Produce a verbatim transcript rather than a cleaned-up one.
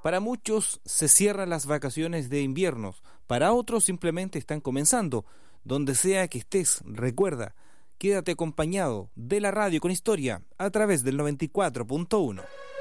Para muchos se cierran las vacaciones de invierno, para otros simplemente están comenzando. Donde sea que estés, recuerda, quédate acompañado de la radio con historia a través del noventa y cuatro punto uno.